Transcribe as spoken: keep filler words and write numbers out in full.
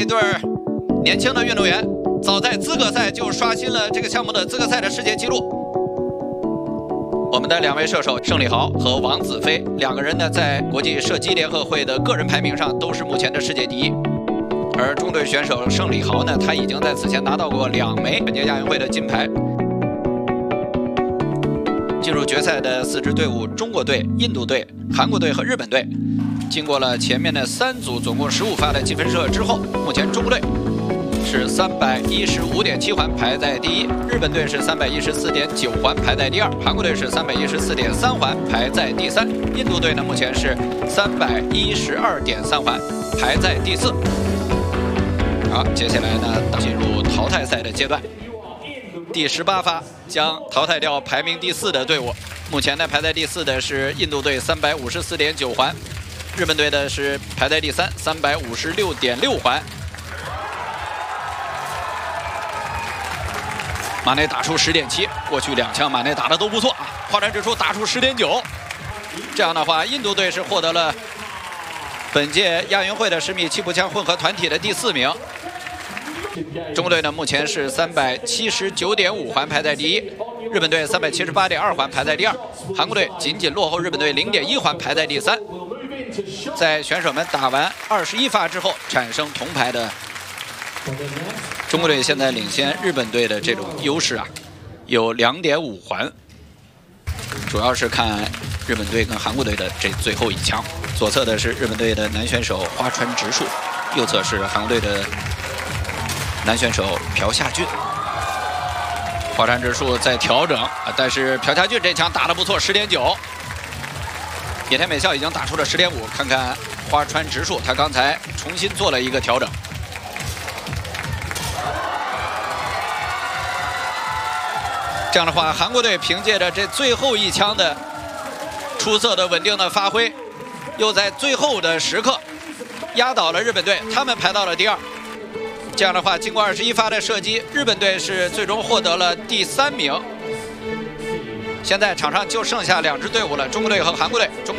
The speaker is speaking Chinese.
一对年轻的运动员，早在资格赛就刷新了这个项目的资格赛的世界纪录。我们的两位射手盛礼豪和王子飞两个人呢，在国际射击联合会的个人排名上都是目前的世界第一。而中队选手盛礼豪呢，他已经在此前拿到过两枚本届亚运会的金牌。进入决赛的四支队伍，中国队、印度队、韩国队和日本队，经过了前面的三组总共十五发的积分射之后，目前中国队是三百一十五点七环排在第一，日本队是三百一十四点九环排在第二，韩国队是三百一十四点三环排在第三，印度队呢目前是三百一十二点三环排在第四。好，接下来呢进入淘汰赛的阶段。第十八发将淘汰掉排名第四的队伍。目前呢，排在第四的是印度队三百五十四点九环，日本队的是排在第三三百五十六点六环。马内打出十点七，过去两枪马内打的都不错啊。划船指数打出十点九，这样的话，印度队是获得了本届亚运会的十米气步枪混合团体的第四名。中国队呢，目前是三百七十九点五环排在第一，日本队三百七十八点二环排在第二，韩国队仅仅落后日本队零点一环排在第三。在选手们打完二十一发之后产生铜牌的中国队，现在领先日本队的这种优势啊，有两点五环，主要是看日本队跟韩国队的这最后一枪。左侧的是日本队的男选手花川直树，右侧是韩国队的男选手朴夏俊。花川直树在调整，但是朴夏俊这枪打得不错，十点九。野田美孝已经打出了十点五，看看花川直树，他刚才重新做了一个调整。这样的话，韩国队凭借着这最后一枪的出色的稳定的发挥，又在最后的时刻压倒了日本队，他们排到了第二。这样的话，经过二十一发的射击，日本队是最终获得了第三名。现在场上就剩下两支队伍了，中国队和韩国队。中